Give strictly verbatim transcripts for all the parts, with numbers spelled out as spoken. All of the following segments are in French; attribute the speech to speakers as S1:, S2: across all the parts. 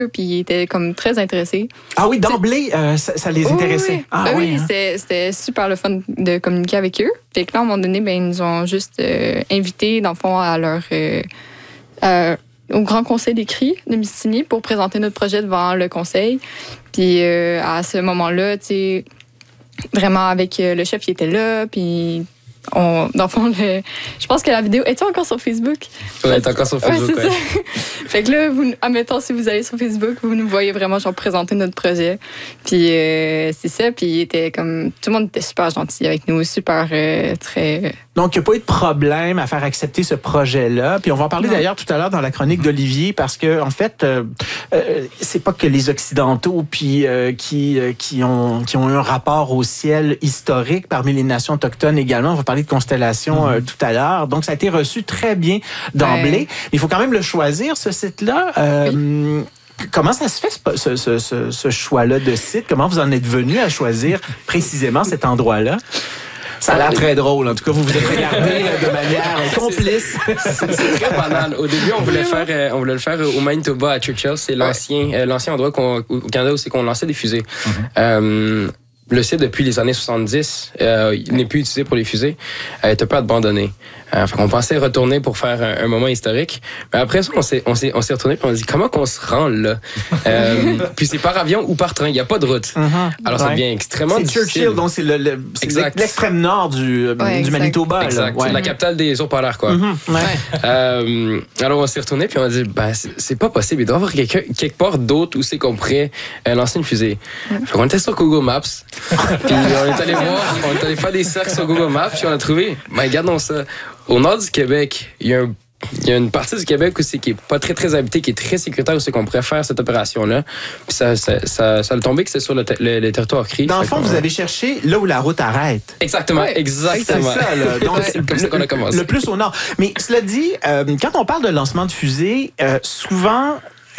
S1: puis ils étaient comme très intéressés.
S2: Ah oui, d'emblée, euh, ça, ça les intéressait.
S1: Oui, oui.
S2: Ah,
S1: ben
S2: oui,
S1: oui,
S2: hein.
S1: c'était, c'était super le fun de communiquer avec eux. Fait que là, à un moment donné, ben, ils nous ont juste euh, invités, dans le fond, à leur... Euh, euh, au Grand Conseil d'écrit de Mistassini pour présenter notre projet devant le conseil. Puis euh, à ce moment-là, tu sais, vraiment avec euh, le chef, il était là, puis... On, dans le fond, le, je pense que la vidéo... Es-tu encore sur Facebook?
S3: Oui, elle est encore sur Facebook,
S1: ouais. C'est
S3: ouais.
S1: ça. Fait que là, vous, admettons, si vous allez sur Facebook, vous nous voyez vraiment genre présenter notre projet. Puis euh, c'est ça, puis il était comme... Tout le monde était super gentil avec nous, super euh, très...
S2: Donc, il n'y a pas eu de problème à faire accepter ce projet-là. Puis on va en parler
S1: non.
S2: d'ailleurs tout à l'heure dans la chronique d'Olivier, parce que en fait, euh, euh, c'est pas que les Occidentaux puis euh, qui euh, qui ont qui ont eu un rapport au ciel historique parmi les nations autochtones également. On va parler de constellations euh, tout à l'heure. Donc, ça a été reçu très bien d'emblée.
S1: Ouais.
S2: Mais il faut quand même le choisir, ce site-là. Euh,
S1: oui.
S2: Comment ça se fait, ce, ce, ce, ce choix-là de site? Comment vous en êtes venu à choisir précisément cet endroit-là? Ça a l'air très drôle. En tout cas, vous vous êtes regardé de manière complice.
S3: C'est, c'est très banal. Au début, on voulait faire, euh, on voulait le faire au Manitoba à Churchill. C'est l'ancien, euh, l'ancien endroit qu'on, au Canada où c'est qu'on lançait des fusées. Mm-hmm. Euh, le site, depuis les années soixante-dix, euh, il n'est plus utilisé pour les fusées. Il est un peu abandonné. Euh, fait qu'on pensait retourner pour faire un, un moment historique. Mais après ça, on s'est, on s'est, on s'est retourné et on s'est dit, comment qu'on se rend là? euh, puis c'est par avion ou par train. Il n'y a pas de route. Mm-hmm. Alors, ouais. Ça devient extrêmement
S2: c'est
S3: difficile.
S2: Churchill, donc c'est, le, le, c'est exact. l'extrême nord du,
S1: ouais,
S2: du Manitoba.
S3: Exact.
S2: Là. Ouais.
S3: C'est la capitale des eaux polaires, quoi. Mm-hmm. Ouais. Euh, alors, on s'est retourné puis on a dit, ben, c'est, c'est pas possible. Il doit y avoir quelqu'un, quelque part d'autre où c'est qu'on pourrait euh, lancer une fusée. Mm-hmm. Fait qu'on était sur Google Maps. Puis on est allé voir, on est allé faire des cercles sur Google Maps puis on a trouvé, ben, regardons ça. Au nord du Québec, il y a un Il y a une partie du Québec où c'est qui est pas très très habitée, qui est très sécuritaire où c'est qu'on pourrait faire cette opération-là. Puis ça, ça, ça, ça a tombé que c'est sur le, te- le, le territoire Cree.
S2: Dans le fond, vous avez cherché là où la route arrête.
S3: Exactement, ouais, exactement.
S2: C'est ça, là. Donc,
S3: ouais, c'est comme ça qu'on a commencé.
S2: Le plus au nord. Mais cela dit, euh, quand on parle de lancement de fusée, euh, souvent...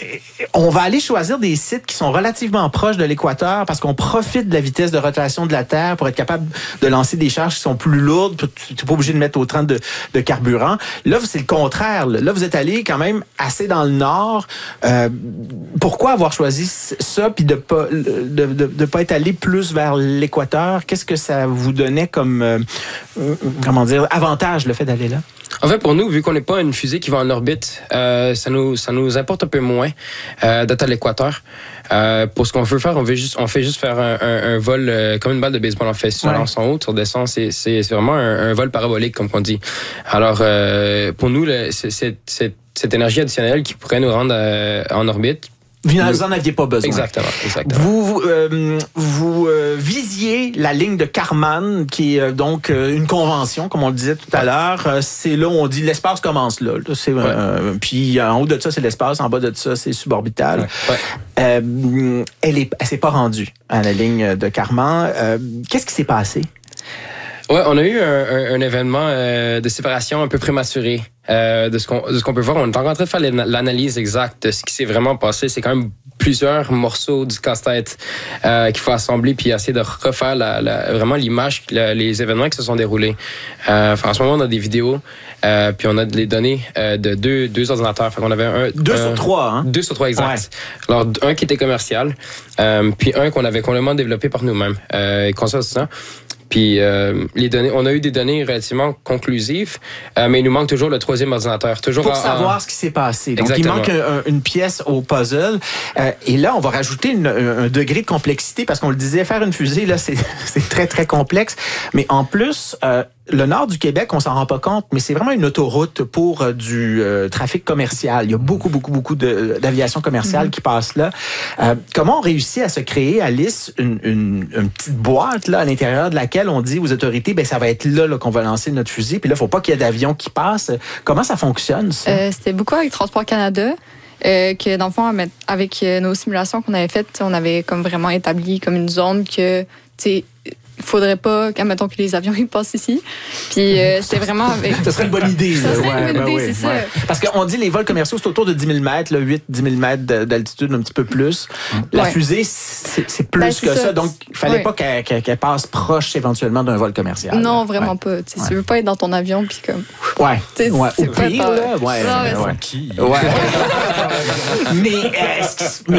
S2: on va aller choisir des sites qui sont relativement proches de l'équateur parce qu'on profite de la vitesse de rotation de la Terre pour être capable de lancer des charges qui sont plus lourdes. Tu n'es pas obligé de mettre autant de, de carburant. Là, c'est le contraire. Là, vous êtes allé quand même assez dans le nord. Euh, pourquoi avoir choisi ça puis de pas de, de, de pas être allé plus vers l'équateur? Qu'est-ce que ça vous donnait comme euh, comment dire avantage, le fait d'aller là?
S3: En fait, pour nous, vu qu'on n'est pas une fusée qui va en orbite, euh, ça nous ça nous importe un peu moins euh, d'être à l'équateur. Euh, pour ce qu'on veut faire, on veut juste on fait juste faire un, un, un vol euh, comme une balle de baseball. On fait sur ouais. lance en haut, sur descend. C'est c'est c'est vraiment un, un vol parabolique comme on dit. Alors euh, pour nous, le, c'est, c'est, c'est cette énergie additionnelle qui pourrait nous rendre euh, en orbite.
S2: Vous n'en aviez pas besoin.
S3: Exactement. exactement.
S2: Vous, vous, euh, vous euh, visiez la ligne de Kármán, qui est euh, donc euh, une convention, comme on le disait tout à l'heure. Euh, c'est là où on dit l'espace commence là. là c'est, euh, ouais. Puis en haut de ça, c'est l'espace. En bas de ça, c'est suborbital. Ouais. Ouais. Euh, elle est, elle s'est pas rendue à la ligne de Kármán. Euh, qu'est-ce qui s'est passé?
S3: Ouais, on a eu un, un, un événement euh, de séparation un peu prématuré. Euh, de ce qu'on de ce qu'on peut voir, on est en train de faire l'analyse exacte de ce qui s'est vraiment passé. C'est quand même plusieurs morceaux du casse-tête euh, qu'il faut assembler puis essayer de refaire la, la, vraiment l'image, la, les événements qui se sont déroulés. Euh, en ce moment, on a des vidéos euh, puis on a les données euh, de deux deux ordinateurs. Fait qu'on avait un
S2: deux
S3: un,
S2: sur trois, hein?
S3: Deux sur trois exact. Ouais. Alors un qui était commercial, euh, puis un qu'on avait complètement développé par nous-mêmes, euh, consistant. Puis euh, les données, on a eu des données relativement conclusives, euh, mais il nous manque toujours le troisième ordinateur. Toujours
S2: pour
S3: en,
S2: savoir
S3: en...
S2: ce qui s'est passé. Donc
S3: Exactement.
S2: il manque un, une pièce au puzzle. Euh, et là, on va rajouter une, un degré de complexité parce qu'on le disait, faire une fusée là, c'est, c'est très très complexe. Mais en plus, euh, le nord du Québec, on s'en rend pas compte, mais c'est vraiment une autoroute pour euh, du euh, trafic commercial. Il y a beaucoup, beaucoup, beaucoup de, d'aviation commerciale mm-hmm. qui passe là. Euh, comment on réussit à se créer, Alice, une, une, une petite boîte là à l'intérieur de laquelle on dit aux autorités, ben ça va être là, là qu'on va lancer notre fusée, puis là, il faut pas qu'il y ait d'avions qui passent. Comment ça fonctionne, ça?
S1: Euh, c'était beaucoup avec Transport Canada. Euh, que dans le fond, avec nos simulations qu'on avait faites, on avait comme vraiment établi comme une zone que, tu sais, il faudrait pas, admettons que les avions ils passent ici. Puis euh, c'est vraiment avec...
S2: Ça serait une bonne idée.
S1: Ça serait
S2: ouais,
S1: une bonne
S2: ben
S1: idée,
S2: oui,
S1: c'est
S2: ouais.
S1: ça.
S2: Parce qu'on dit les vols commerciaux, c'est autour de dix mille mètres, huit à dix mille mètres d'altitude, un petit peu plus. La ouais. fusée, c'est, c'est plus ben, c'est que ça. ça. Donc, il fallait ouais. pas qu'elle, qu'elle, qu'elle passe proche éventuellement d'un vol commercial.
S1: Non,
S2: là.
S1: vraiment ouais. pas. Tu ouais. veux pas être dans ton avion, puis comme...
S2: Ouais.
S1: ouais.
S2: Au pire, là. Ouais.
S1: Non, mais
S2: ouais. ouais. Mais, euh,